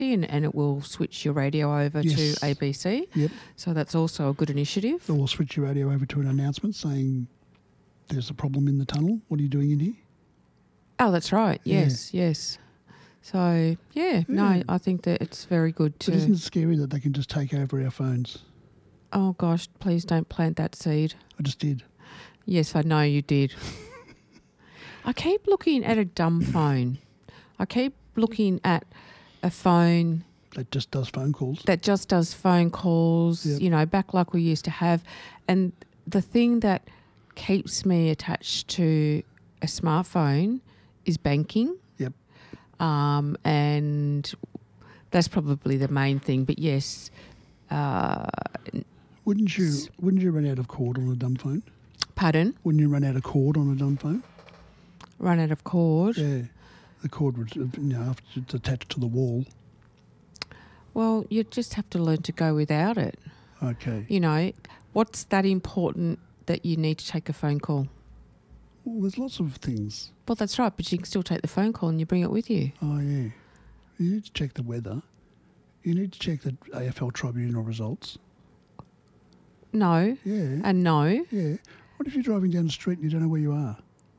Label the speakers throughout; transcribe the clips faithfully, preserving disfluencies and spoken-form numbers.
Speaker 1: and, and it will switch your radio over
Speaker 2: Yes.
Speaker 1: to A B C.
Speaker 2: Yep.
Speaker 1: So that's also a good initiative.
Speaker 2: Or we'll switch your radio over to an announcement saying there's a problem in the tunnel. What are you doing in here?
Speaker 1: Oh, that's right. Yes, yes. So, yeah, no,
Speaker 2: Yeah.
Speaker 1: I think that it's very good to...
Speaker 2: But isn't it scary that they can just take over our phones?
Speaker 1: Oh, gosh, please don't plant that seed.
Speaker 2: I just did.
Speaker 1: Yes, I know you did. I keep looking at a dumb phone. I keep looking at a phone
Speaker 2: That just does phone calls.
Speaker 1: that just does phone calls,
Speaker 2: Yep.
Speaker 1: you know, back like we used to have. And the thing that keeps me attached to a smartphone is banking.
Speaker 2: Yep.
Speaker 1: Um, and that's probably the main thing. But yes, uh,
Speaker 2: Wouldn't you Wouldn't you run out of cord on a dumb phone?
Speaker 1: pardon,
Speaker 2: Wouldn't you run out of cord on a dumb phone?
Speaker 1: run out of cord.
Speaker 2: Yeah. The cord would, you know, after it's attached to the wall.
Speaker 1: Well, you just have to learn to go without it.
Speaker 2: Okay.
Speaker 1: You know, what's that important that you need to take a phone call?
Speaker 2: Well, there's lots of things.
Speaker 1: Well, that's right, but you can still take the phone call and you bring it with you.
Speaker 2: Oh, yeah. You need to check the weather. You need to check the A F L Tribunal results.
Speaker 1: No,
Speaker 2: Yeah.
Speaker 1: and no.
Speaker 2: Yeah. What if you're driving down the street and you don't know where you are?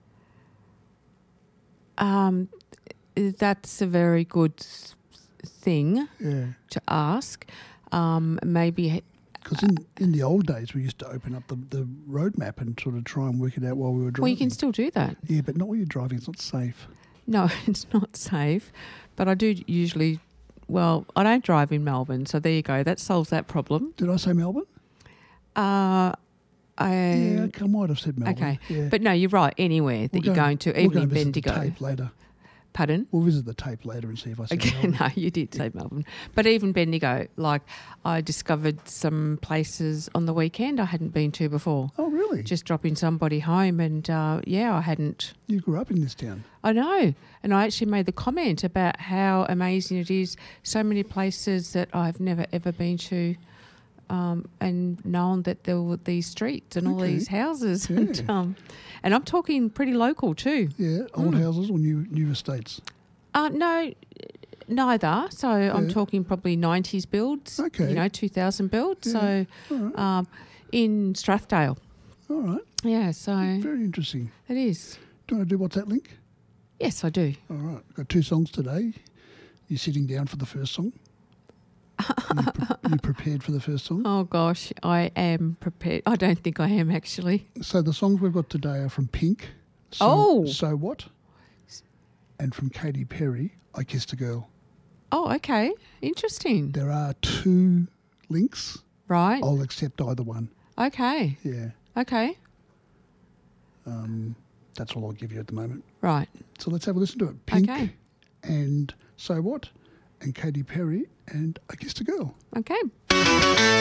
Speaker 1: Um, that's a very good s- thing
Speaker 2: Yeah.
Speaker 1: to ask. Um, maybe,
Speaker 2: Because in, in the old days, we used to open up the, the road map and sort of try and work it out while we were driving.
Speaker 1: well, you can still do that.
Speaker 2: Yeah, but not while you're driving. It's not safe.
Speaker 1: No, it's not safe, but I do usually, well, I don't drive in Melbourne, so there you go. That solves that problem.
Speaker 2: Did I say Melbourne?
Speaker 1: Uh, I,
Speaker 2: yeah, I might have said Melbourne.
Speaker 1: okay.
Speaker 2: Yeah.
Speaker 1: But no, you're right, anywhere that
Speaker 2: We'll
Speaker 1: you're
Speaker 2: go-
Speaker 1: going to,
Speaker 2: we'll
Speaker 1: even
Speaker 2: go
Speaker 1: in
Speaker 2: and visit the
Speaker 1: Bendigo.
Speaker 2: tape later.
Speaker 1: Pardon?
Speaker 2: We'll visit the tape later and see if I said
Speaker 1: Okay,
Speaker 2: Melbourne.
Speaker 1: no, you did say Melbourne. But even Bendigo, like I discovered some places on the weekend I hadn't been to before.
Speaker 2: Oh, really?
Speaker 1: Just dropping somebody home and, uh, yeah, I hadn't.
Speaker 2: You grew up in this town.
Speaker 1: I know. And I actually made the comment about how amazing it is. So many places that I've never, ever been to um, and known that there were these streets and all
Speaker 2: Okay.
Speaker 1: these houses.
Speaker 2: Yeah.
Speaker 1: And, um, and I'm talking pretty local too.
Speaker 2: Yeah, old houses or new new estates?
Speaker 1: Uh, no, neither. So I'm
Speaker 2: Yeah.
Speaker 1: talking probably nineties builds,
Speaker 2: Okay.
Speaker 1: you know, two thousand builds.
Speaker 2: Yeah.
Speaker 1: So
Speaker 2: All right.
Speaker 1: um, in Strathdale.
Speaker 2: All right.
Speaker 1: Yeah, so
Speaker 2: Very interesting.
Speaker 1: it is.
Speaker 2: Do you want to do What's That Link?
Speaker 1: Yes, I do.
Speaker 2: All right. Got two songs today. You're sitting down for the first song. you, pre- you prepared for the first song?
Speaker 1: Oh, gosh, I am prepared. I don't think I am actually.
Speaker 2: So the songs we've got today are from Pink. So,
Speaker 1: Oh.
Speaker 2: So What? And from Katy Perry, I Kissed a Girl.
Speaker 1: Oh, okay. Interesting.
Speaker 2: There are two links.
Speaker 1: Right.
Speaker 2: I'll accept either one.
Speaker 1: Okay.
Speaker 2: Yeah.
Speaker 1: Okay.
Speaker 2: Um, that's all I'll give you at the moment.
Speaker 1: Right.
Speaker 2: So let's have a listen to it. Pink
Speaker 1: Okay.
Speaker 2: and So What? And Katy Perry and I Kissed a Girl.
Speaker 1: Okay.